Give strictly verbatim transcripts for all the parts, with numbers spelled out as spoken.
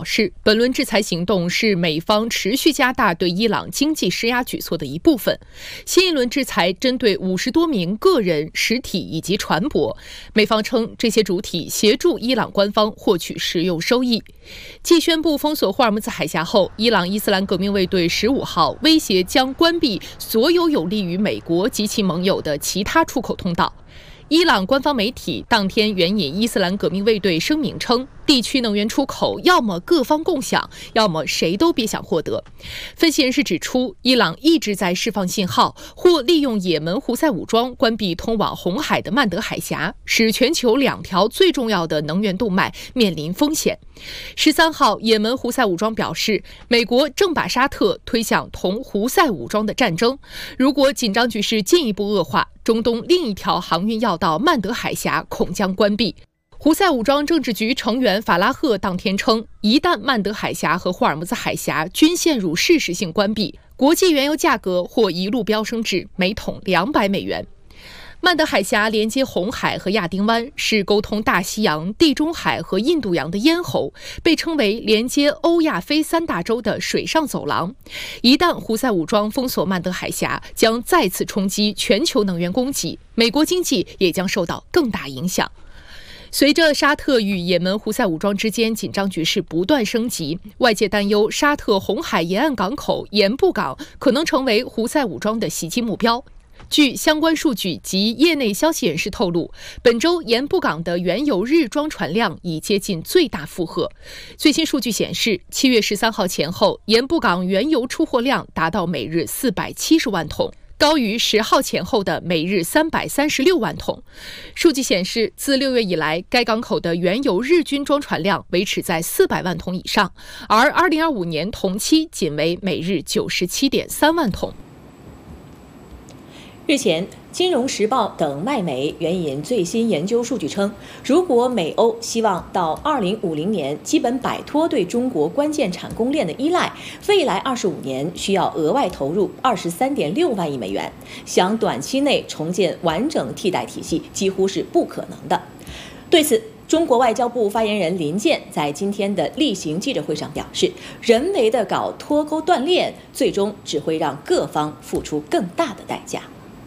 表示，本轮制裁行动是美方持续加大对伊朗经济施压举措的一部分。新一轮制裁针对五十多名个人、实体以及船舶，美方称这些主体协助伊朗官方获取实用收益。继宣布封锁霍尔木兹海峡后，伊朗伊斯兰革命卫队十五号威胁将关闭所有有利于美国及其盟友的其他出口通道。伊朗官方媒体当天援引伊斯兰革命卫队声明称，地区能源出口要么各方共享，要么谁都别想获得。分析人士指出，伊朗一直在释放信号，或利用也门胡塞武装关闭通往红海的曼德海峡，使全球两条最重要的能源动脉面临风险。十三号，也门胡塞武装表示，美国正把沙特推向同胡塞武装的战争。如果紧张局势进一步恶化，中东另一条航运要道曼德海峡恐将关闭。胡塞武装政治局成员法拉赫当天称，一旦曼德海峡和霍尔木兹海峡均陷入事实性关闭，国际原油价格或一路飙升至每桶两百美元。曼德海峡连接红海和亚丁湾，是沟通大西洋、地中海和印度洋的咽喉，被称为连接欧亚非三大洲的水上走廊。一旦胡塞武装封锁曼德海峡，将再次冲击全球能源供给，美国经济也将受到更大影响。随着沙特与也门胡塞武装之间紧张局势不断升级，外界担忧沙特红海沿岸港口盐布港可能成为胡塞武装的袭击目标。据相关数据及业内消息人士透露，本周盐布港的原油日装船量已接近最大负荷。最新数据显示，七月十三号前后，盐布港原油出货量达到每日四百七十万桶，高于十号前后的每日三百三十六万桶。数据显示，自六月以来，该港口的原油日均装船量维持在四百万桶以上，而二零二五年同期仅为每日九十七点三万桶。 日前，《金融时报》等外媒援引最新研究数据称，如果美欧希望到二零五零年基本摆脱对中国关键产供链的依赖，未来二十五年需要额外投入二十三点六万亿美元。想短期内重建完整替代体系，几乎是不可能的。对此，中国外交部发言人林健在今天的例行记者会上表示，人为的搞脱钩断链，最终只会让各方付出更大的代价。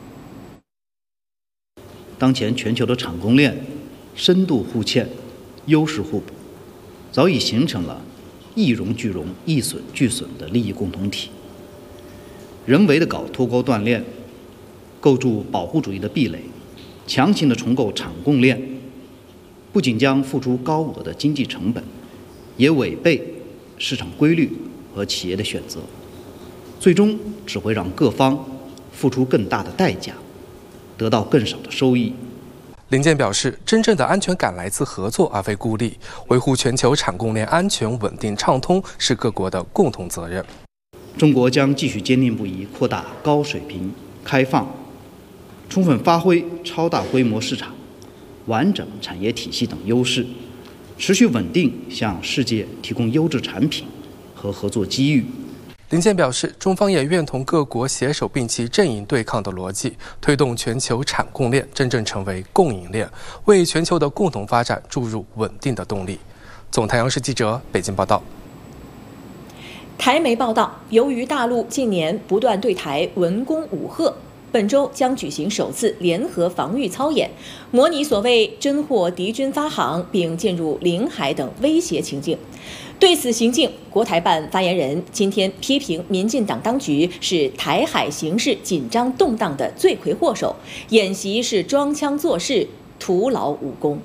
当前全球的产供链深度互嵌、优势互补，早已形成了一荣俱荣、一损俱损的利益共同体。人为的搞脱钩断链，构筑保护主义的壁垒，强行的重构产供链，不仅将付出高额的经济成本，也违背市场规律和企业的选择，最终只会让各方付出更大的代价，得到更少的收益。 林健表示，真正的安全感来自合作而非孤立，维护全球产供链安全稳定畅通是各国的共同责任。 中国将继续坚定不移扩大高水平开放，充分发挥超大规模市场、完整产业体系等优势，持续稳定向世界提供优质产品和合作机遇。 林健表示，中方也愿同各国携手并齐阵营对抗的逻辑，推动全球产供链真正成为供应链，为全球的共同发展注入稳定的动力。总台央视记者北京报道。 台媒报道，由于大陆近年不断对台文攻武吓，本周将举行首次联合防御操演，模拟所谓侦获敌军发航并进入领海等威胁情境。对此行径，国台办发言人今天批评民进党当局是台海形势紧张动荡的罪魁祸首，演习是装腔作势，徒劳无功。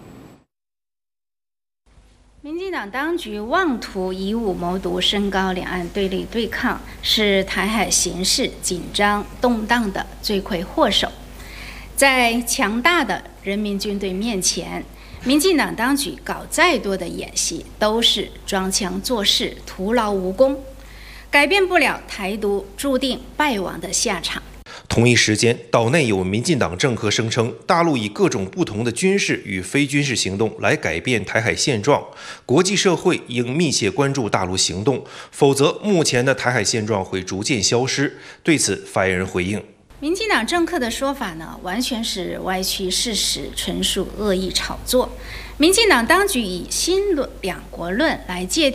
民进党当局妄图以武谋独，升高两岸对立对抗，是台海形势紧张动荡的罪魁祸首。在强大的人民军队面前，民进党当局搞再多的演习，都是装腔作势，徒劳无功，改变不了台独注定败亡的下场。 同一时间，岛内有民进党政客声称，大陆以各种不同的军事与非军事行动来改变台海现状，国际社会应密切关注大陆行动，否则目前的台海现状会逐渐消失。对此，发言人回应： 民进党政客的说法呢，完全是歪曲事实，纯属恶意炒作。民进党当局以新论两国论来界定